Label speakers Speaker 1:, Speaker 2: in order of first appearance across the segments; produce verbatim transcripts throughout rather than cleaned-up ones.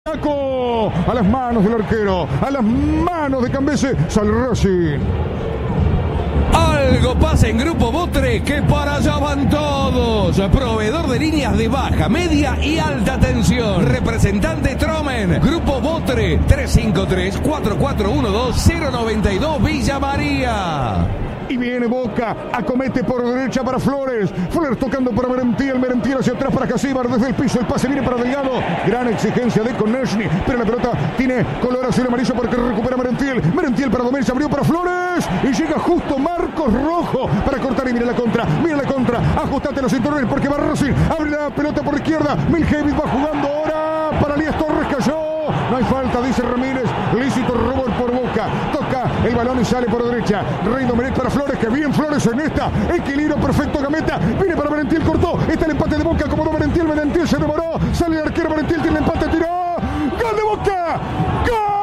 Speaker 1: Taco a las manos del arquero, a las manos de Cambese, sale Racing.
Speaker 2: Algo pasa en Grupo Botre, que para allá van todos. Proveedor de líneas de baja, media y alta tensión. Representante Tromen. Grupo Botre, tres cinco tres, cuatro cuatro uno dos, cero nueve dos, Villa María.
Speaker 1: Y viene Boca, acomete por derecha para Flores. Flores tocando para Merentiel, Merentiel hacia atrás para Casíbar, desde el piso el pase viene para Delgado. Gran exigencia de Konechny, pero la pelota tiene color azul amarillo porque recupera Merentiel. Merentiel para Domínguez, abrió para Flores y llega justo Marcos Rojo para cortar y mira la contra, mira la contra. Ajustate los cinturones porque va Racing, abre la pelota por izquierda. Miljevic va jugando ahora para Elías Torres, cayó. No hay falta, dice Ramírez. Lícito robo por Boca. Toca el balón y sale por derecha. Rey Domenech para Flores, que bien Flores en esta. Equilibrio perfecto, Gameta. Viene para Merentiel, cortó. Está el empate de Boca, acomodó Merentiel. Merentiel se demoró. Sale el arquero Merentiel, tiene el empate, tiró. ¡Gol de Boca! ¡Gol!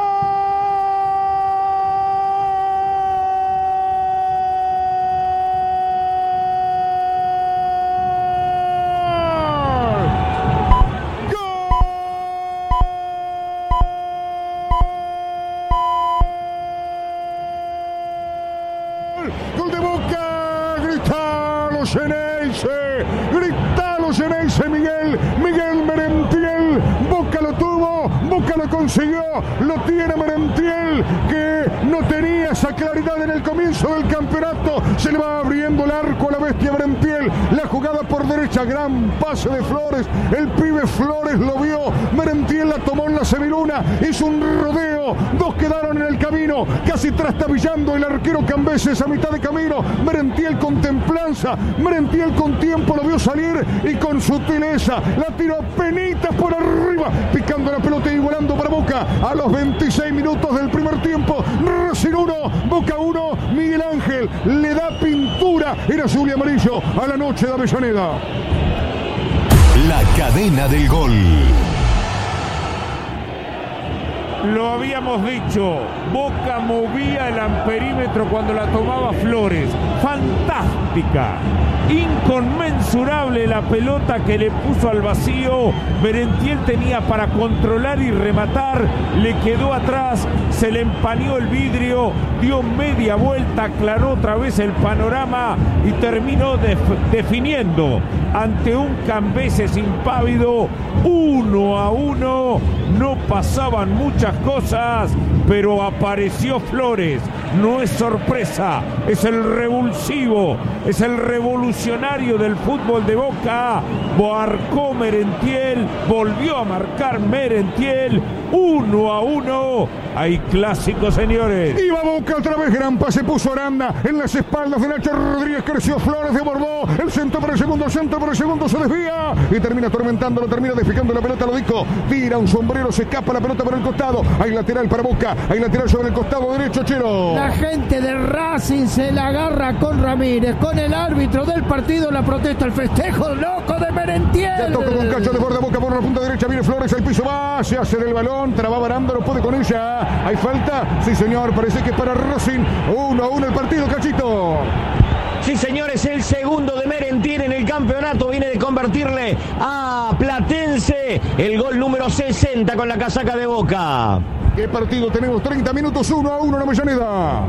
Speaker 1: Gol de Boca, gritalo Geneise, gritalo Geneise, Miguel, Miguel Merentiel, Boca lo tuvo, Boca lo consiguió, lo tiene Merentiel, que no tenía esa claridad en el comienzo del campeonato, se le va abriendo el arco a la bestia Merentiel, la jugada por derecha, gran pase de Flores, el pibe Flores lo vio, Merentiel la tomó en la semiluna, hizo un rodeo, dos quedaron en el camino, casi trastabillando el arquero Cambeses a mitad de camino, Merentiel con templanza, Merentiel con tiempo lo vio salir y con sutileza la tiró penitas por arriba, picando la pelota y volando para Boca a los veintiséis minutos del primer tiempo. Racing uno, Boca uno, Miguel Ángel le da pintura en azul y amarillo a la noche de Avellaneda.
Speaker 3: La cadena del gol.
Speaker 4: Lo habíamos dicho, Boca movía el amperímetro cuando la tomaba Flores. Fantástica, inconmensurable la pelota que le puso al vacío. Merentiel tenía para controlar y rematar, le quedó atrás, se le empañó el vidrio, dio media vuelta, aclaró otra vez el panorama y terminó def definiendo ante un Cambeses impávido. Uno a uno, no pasaban muchas cosas, pero apareció Flores. No es sorpresa, es el revulsivo, es el revolucionario del fútbol de Boca. Marcó Merentiel, volvió a marcar Merentiel, uno a uno. Hay clásicos, señores.
Speaker 1: Iba Boca otra vez, gran pase puso Aranda en las espaldas de Nacho Rodríguez, creció Flores, desbordó, el centro para el segundo, el centro para el segundo, se desvía y termina atormentándolo, termina desfijando la pelota, lo dijo, tira un sombrero, se escapa la pelota por el costado, hay lateral para Boca, hay lateral sobre el costado derecho, Chelo.
Speaker 5: La gente de Racing se la agarra con Ramírez, con el árbitro del partido, la protesta, el festejo loco de Merentiel.
Speaker 1: Ya toca con Cacho, desborda Boca por la punta derecha, viene Flores, al piso va, se hace del balón, trababa Aranda, no puede con ella. ¿Hay falta? Sí, señor, parece que es para Racing. Uno a uno el partido, Cachito.
Speaker 6: Sí, señores, el segundo de Merentiel en el campeonato, viene de convertirle a Platense el gol número sesenta con la casaca de Boca.
Speaker 1: ¿Qué partido tenemos? treinta minutos, uno a uno en Avellaneda.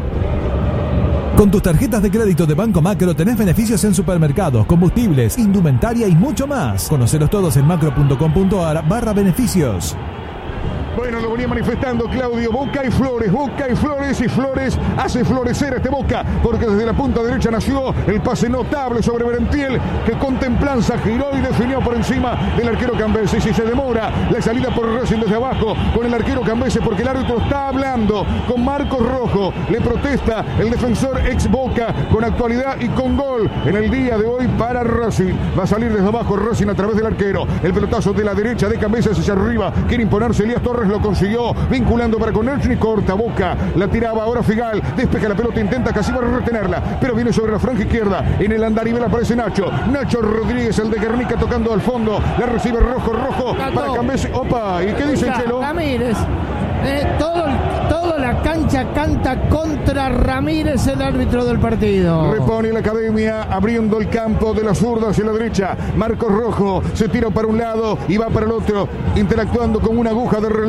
Speaker 7: Con tus tarjetas de crédito de Banco Macro tenés beneficios en supermercados, combustibles, indumentaria y mucho más. Conocelos todos en macro punto com punto ar barra beneficios.
Speaker 1: Bueno, lo venía manifestando Claudio, Boca y Flores, Boca y Flores, y Flores hace florecer a este Boca, porque desde la punta derecha nació el pase notable sobre Merentiel, que con templanza giró y definió por encima del arquero Cambeses. Y se demora la salida por Racing desde abajo con el arquero Cambeses, porque el árbitro está hablando con Marcos Rojo, le protesta el defensor ex Boca con actualidad y con gol en el día de hoy para Racing. Va a salir desde abajo Racing a través del arquero, el pelotazo de la derecha de Cambeses hacia arriba, quiere imponerse Elías Torres, lo consiguió, vinculando para Konechny, corta Boca, la tiraba ahora Figal, despeja la pelota, intenta casi para retenerla, pero viene sobre la franja izquierda, en el andarivel aparece Nacho, Nacho Rodríguez, el de Guernica tocando al fondo, la recibe Rojo, Rojo, para Cambeses, opa, ¿y qué dice Chelo?
Speaker 5: Ramírez, eh, todo, todo la la cancha canta contra Ramírez, el árbitro del partido.
Speaker 1: Repone la academia abriendo el campo de la zurda hacia la derecha. Marcos Rojo se tira para un lado y va para el otro, interactuando con una aguja de reloj.